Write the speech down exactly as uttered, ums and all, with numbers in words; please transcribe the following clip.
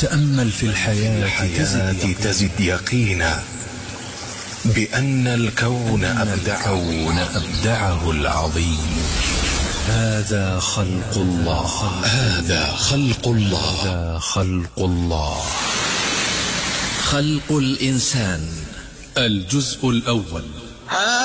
تأمل في الحياة تزد, تزد يقينا بأن الكون أبدعه, أبدعه العظيم. هذا خلق الله، هذا خلق الله، هذا خلق الله. خلق الإنسان، الجزء الأول.